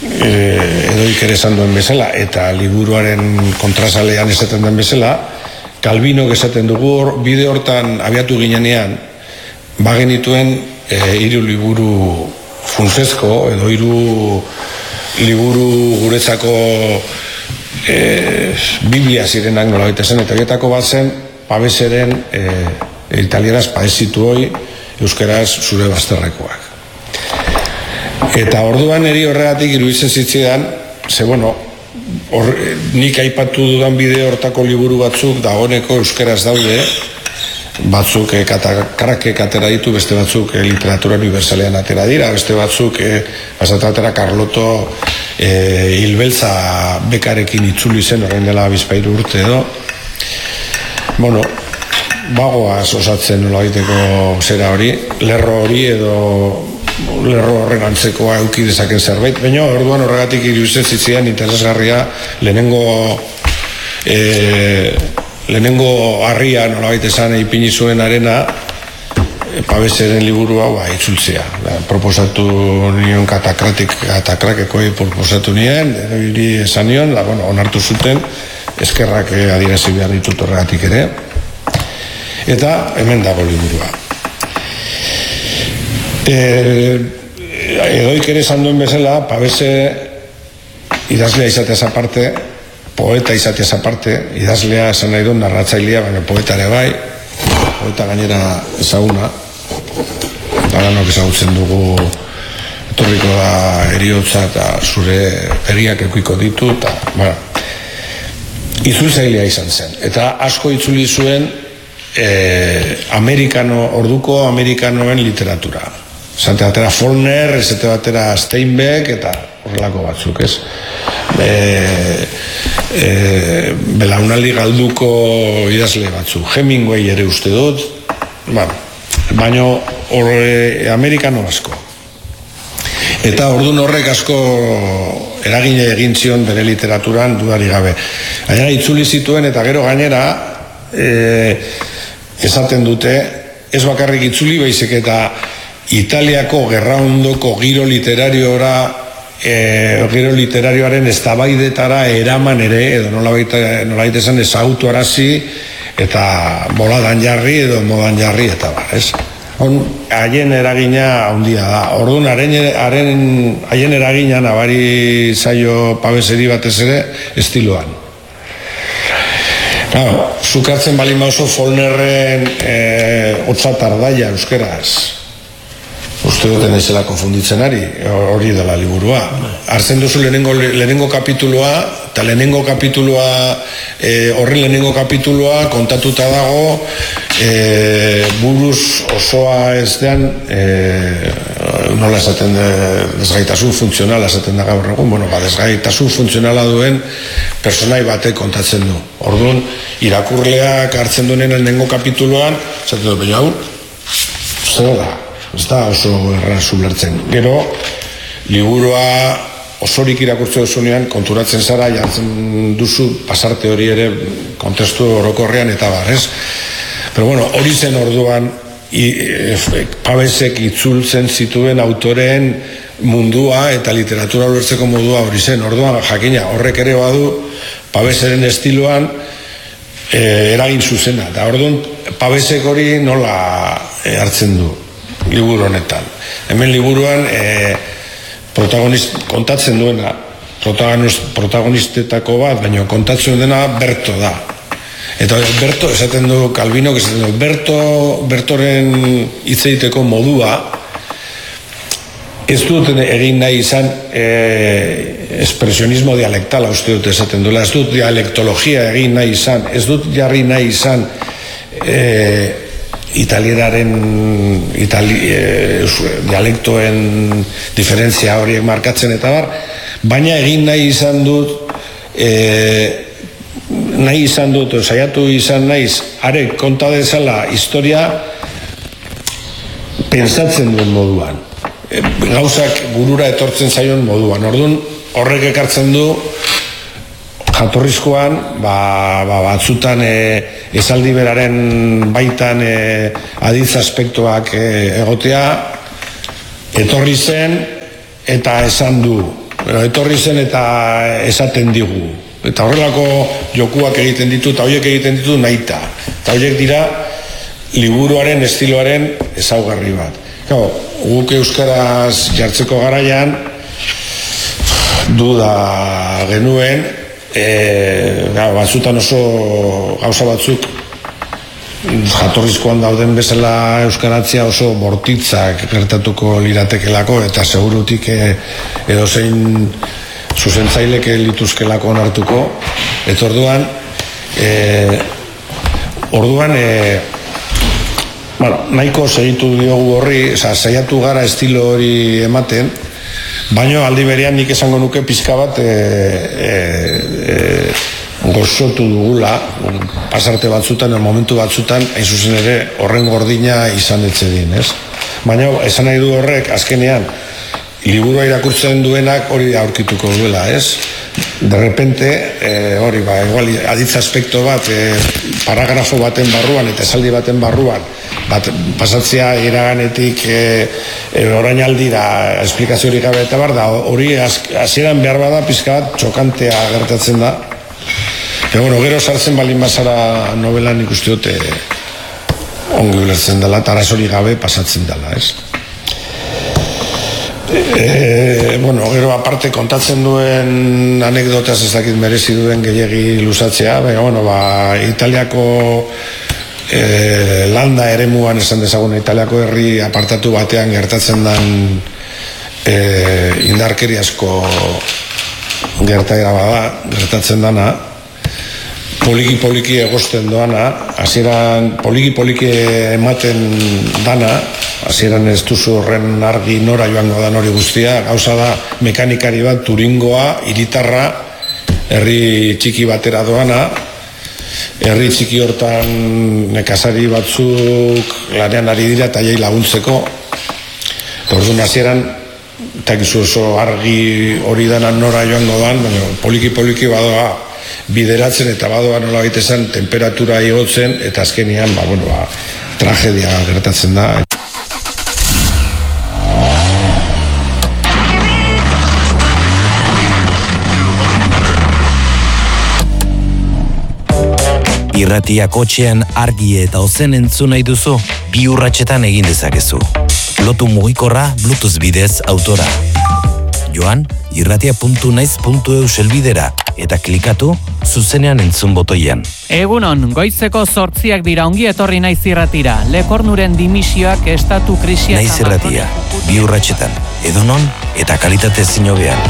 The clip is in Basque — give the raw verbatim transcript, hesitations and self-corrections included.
edo iker esan duen bezala, eta liburuaren kontrasalean esaten den bezala, Kalbinok esaten dugu, bide hortan abiatu ginenean, bagenituen hiru liburu funtsezko, edo hiru liburu guretzako Biblia zirenak nola baita zen, eta horietako bat zen, Paveseren italieraz paesitu hoi, euskeraz zure bazterrekoak. Eta orduan eri horregatik iruditzen zitzidan, ze bueno, or, nik aipatu dudan bide hortako liburu batzuk dagoeneko euskeraz daude, batzuk e, karakek atera ditu, beste batzuk e, literatura universalean atera dira, beste batzuk e, basatatera Carloto e, hilbeltza bekarekin itzuli zen horrein dela bizpairu urte edo. Bueno, bagoaz osatzen nola baiteko zera hori, lerro hori edo lerro horren antzekoa euki dezaken zerbait, baina orduan horregatik iruditzen zitzian interesgarria lehenengo e, lehenengo harria nola baita esan ipini zuen arena Paveseren liburu hau ba, itzultzea. Ba, proposatu nion katakratik, katakrakekoi proposatu nien, hiri esan nion, la, bueno, onartu zuten, eskerrak adierazi behar ditut horregatik ere. Eta hemen dago liburua. E, edoik ere esan duen bezala, Pavese idazlea izateaz aparte, poeta izateaz aparte, idazlea esan nahi duen narratzailea, baina poeta ere bai, poeta gainera ezaguna, baranok ezagutzen dugu, etorriko da eriotza eta zure periak eukiko ditu, eta, bueno, itzultzailea izan zen. Eta asko itzuli zuen eh, amerikano, orduko amerikanoen literatura. Zante batera Faulkner, ezete batera Steinbeck, eta horrelako batzuk, ez? E, e, belaunaldi galduko idazle batzuk. Hemingway ere uste dut, bueno, baina horre amerikano asko. Eta ordun horrek asko eragina egin zion bere literaturan dudari gabe. Gainera itzuli zituen eta gero gainera e, esaten dute, ez bakarrik itzuli baizik eta Italiako gerraondoko giro literariora e, giro literarioaren eztabaidetara eraman ere, edo nolabait nolabait esan ezagutu arazi eta boladan jarri edo modan jarri eta bar, ez? On, haien eragina handia da. Orduan, haren haien eragina nabari zaio Paveseri batez ere estiloan. Claro, zukatzen balima oso Faulknerren e, hotza tardaia euskeraz. Uste duten ezela konfunditzen ari, hori dela liburua. Hartzen duzu lehenengo, lehenengo kapituloa, eta lehenengo kapituloa, e, horren lehenengo kapituloa kontatuta dago, e, buruz osoa ez dean, e, nola esaten de, desgaitasun funtzionala esaten da gaur egun, bueno, ba, desgaitasun funtzionala duen personai batek kontatzen du. Orduan, irakurleak hartzen duen lehenengo kapituloan, esaten du, baina hau, zer da? Ez da oso erraz ulertzen. Gero, liburua osorik irakurtze duzunean, konturatzen zara, jartzen duzu pasarte hori ere kontestu orokorrean eta bar, ez? Pero bueno, hori zen orduan, i, e, Pavesek itzultzen zituen autoreen mundua eta literatura ulertzeko modua hori zen. Orduan, jakina, horrek ere badu, Paveseren estiloan e, eragin zuzena. Eta orduan, Pavesek hori nola e, hartzen du liburu honetan. Hemen liburuan e, protagonist, kontatzen duena protagonistetako bat, baina kontatzen dena Berto da. Eta Berto, esaten du Kalbinok, esaten du Berto, Bertoren hitz egiteko modua ez dut egin nahi izan e, espresionismo dialektala uste dut esaten duela, ez dut dialektologia egin nahi izan, ez dut jarri nahi izan e, italieraren itali, e, dialektoen diferentzia horiek markatzen eta bar, baina egin nahi izan dut e, nahi izan dut, saiatu izan naiz are konta dezala historia pensatzen duen moduan, e, gauzak burura etortzen zaion moduan. Orduan horrek ekartzen du jatorrizkoan, ba, ba, batzutan e, esaldi beraren baitan e, aditz aspektuak e, egotea, etorri zen eta esan du, Pero etorri zen eta esaten digu. Eta horrelako jokuak egiten ditu, eta horiek egiten ditu nahita. Eta horiek dira liburuaren, estiloaren ezaugarri bat. Gau, guk euskaraz jartzeko garaian, duda genuen, e, gau, batzutan oso gauza batzuk jatorrizkoan dauden bezala euskaratzia oso bortitzak gertatuko liratekelako eta segurutik e, edozein zuzentzaileke lituzkelako onartuko. Eta orduan e, orduan e, bueno, nahiko segitu diogu horri, oza, saiatu gara estilo hori ematen, baina aldi berean nik esango nuke pizka bat e, e, e, gozotu dugula, pasarte batzutan, momentu batzutan, hain zuzen ere, horren gordina izan etzedin, ez? Baina, esan nahi du horrek, azkenean, liburua irakurtzen duenak hori aurkituko duela, ez? De repente, eh, hori, ba, igual, aditza aspekto bat, eh, paragrafo baten barruan, eta esaldi baten barruan, bat, pasatzea iraganetik eh, eh, orain aldira, esplikazio hori gabe eta bar da, hori hasieran behar bada pizka bat txokantea gertatzen da. Eta, bueno, gero sartzen balin bazara novelan ikuste dute ongi ulertzen dela, eta arazori gabe pasatzen dela, ez? E, bueno, gero aparte kontatzen duen anekdotaz ez dakit merezi duen gehiegi luzatzea, baina, bueno, ba, Italiako e, landa eremuan esan dezagun, Italiako herri apartatu batean gertatzen den e, indarkeri asko gertaera bada, gertatzen dana, poliki-poliki egosten doana, hasieran poliki-poliki ematen dana, hasieran ez duzu horren argi nora joango da hori guztia, gauza da mekanikari bat Turingoa, hiritarra, herri txiki batera doana, herri txiki hortan nekazari batzuk lanean ari dira eta jai laguntzeko, eta orduan hasieran, eta gizu oso argi hori dana nora joango dan, poliki-poliki badoa bideratzen eta badoa nola baitezen temperatura igotzen eta azkenian ba, bueno, ba, tragedia gertatzen da. Irratia kotxean argi eta ozen entzun nahi duzu, bi urratsetan egin dezakezu. Lotu mugikorra Bluetooth bidez autora. Joan, irratia puntu naiz puntu eu selbidera eta klikatu zuzenean entzun botoian. Egunon, goizeko zortziak dira, ongi etorri Naiz Irratira. Lekornuren dimisioak estatu krisia... Naiz Irratia, bi urratsetan, edonon eta kalitate ezin hobean.